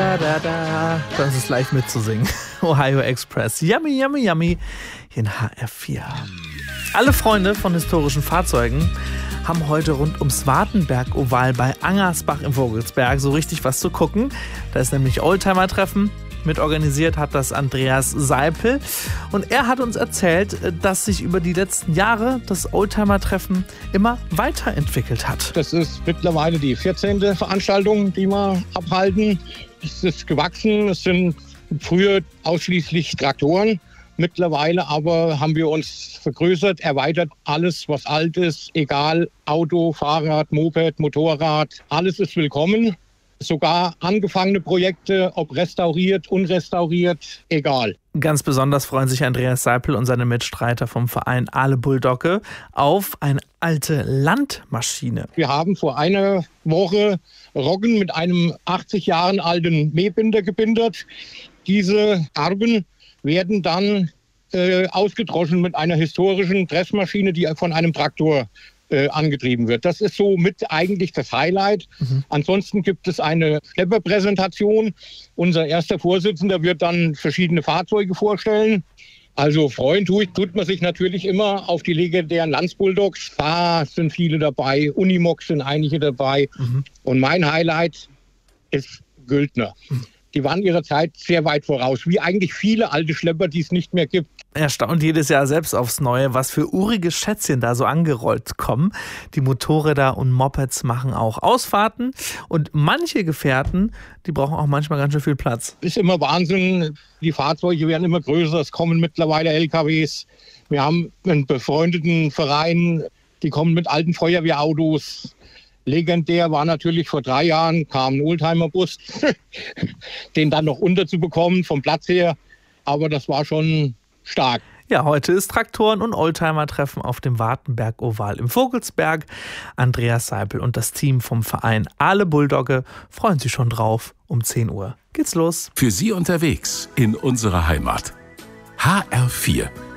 da. Das ist leicht mitzusingen. Ohio Express. Yummy, yummy, yummy. Hier in HR4. Alle Freunde von historischen Fahrzeugen haben heute rund ums Wartenberg-Oval bei Angersbach im Vogelsberg so richtig was zu gucken. Da ist nämlich Oldtimer-Treffen. Mitorganisiert hat das Andreas Seipel. Und er hat uns erzählt, dass sich über die letzten Jahre das Oldtimer-Treffen immer weiterentwickelt hat. Das ist mittlerweile die 14. Veranstaltung, die wir abhalten. Es ist gewachsen. Es sind früher ausschließlich Traktoren. Mittlerweile aber haben wir uns vergrößert, erweitert. Alles, was alt ist, egal, Auto, Fahrrad, Moped, Motorrad, alles ist willkommen. Sogar angefangene Projekte, ob restauriert, unrestauriert, egal. Ganz besonders freuen sich Andreas Seipel und seine Mitstreiter vom Verein Ahle Bulldogge auf eine alte Landmaschine. Wir haben vor einer Woche Roggen mit einem 80 Jahre alten Mähbinder gebindert. Diese Arben werden dann ausgedroschen mit einer historischen Dressmaschine, die von einem Traktor angetrieben wird. Das ist so mit eigentlich das Highlight. Ansonsten gibt es eine Schlepperpräsentation. Unser erster Vorsitzender wird dann verschiedene Fahrzeuge vorstellen. Also freuen tut man sich natürlich immer auf die legendären Lanz-Bulldogs. Da sind viele dabei, Unimogs sind einige dabei. Und mein Highlight ist Güldner. Die waren ihrer Zeit sehr weit voraus, wie eigentlich viele alte Schlepper, die es nicht mehr gibt. Er staunt jedes Jahr selbst aufs Neue, was für urige Schätzchen da so angerollt kommen. Die Motorräder und Mopeds machen auch Ausfahrten und manche Gefährten, die brauchen auch manchmal ganz schön viel Platz. Ist immer Wahnsinn, die Fahrzeuge werden immer größer, es kommen mittlerweile LKWs. Wir haben einen befreundeten Verein, die kommen mit alten Feuerwehrautos. Legendär war natürlich vor 3 Jahren, kam ein Oldtimer-Bus, den dann noch unterzubekommen vom Platz her. Aber das war schon stark. Ja, heute ist Traktoren- und Oldtimer-Treffen auf dem Wartenberg-Oval im Vogelsberg. Andreas Seipel und das Team vom Verein Ahle Bulldogge freuen sich schon drauf. Um 10 Uhr geht's los. Für Sie unterwegs in unserer Heimat. HR4